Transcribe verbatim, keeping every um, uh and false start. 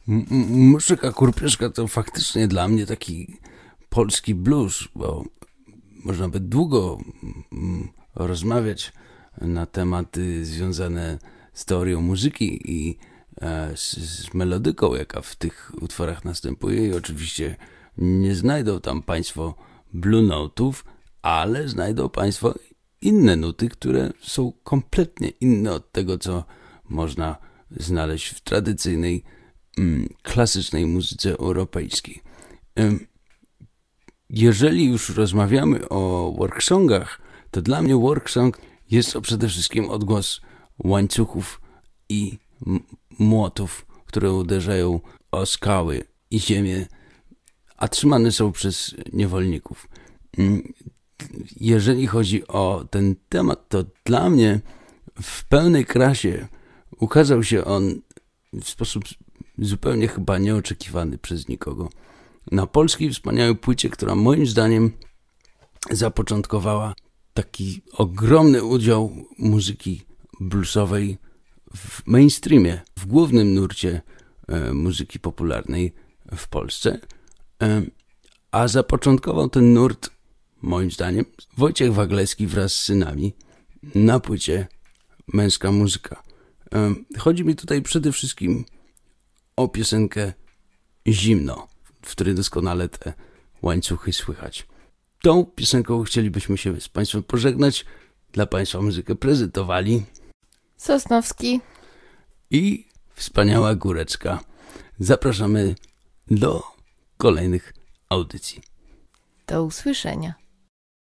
M- m- Muzyka Kurpieszka to faktycznie dla mnie taki polski blues, bo można by długo mm, rozmawiać na tematy związane z teorią muzyki i e, z, z melodyką, jaka w tych utworach następuje. I oczywiście nie znajdą tam Państwo blue notów, ale znajdą Państwo inne nuty, które są kompletnie inne od tego, co można znaleźć w tradycyjnej, mm, klasycznej muzyce europejskiej. Ym, Jeżeli już rozmawiamy o worksongach, to dla mnie worksong jest to przede wszystkim odgłos łańcuchów i m- młotów, które uderzają o skały i ziemię, a trzymane są przez niewolników. Ym, Jeżeli chodzi o ten temat, to dla mnie w pełnej krasie ukazał się on w sposób zupełnie chyba nieoczekiwany przez nikogo. Na polskiej wspaniałej płycie, która moim zdaniem zapoczątkowała taki ogromny udział muzyki bluesowej w mainstreamie, w głównym nurcie e, muzyki popularnej w Polsce. E, a zapoczątkował ten nurt, moim zdaniem, Wojciech Waglewski wraz z synami na płycie Męska Muzyka. E, chodzi mi tutaj przede wszystkim o piosenkę Zimno, w której doskonale te łańcuchy słychać. Tą piosenką chcielibyśmy się z Państwem pożegnać. Dla Państwa muzykę prezentowali Sosnowski i wspaniała Górecka. Zapraszamy do kolejnych audycji. Do usłyszenia.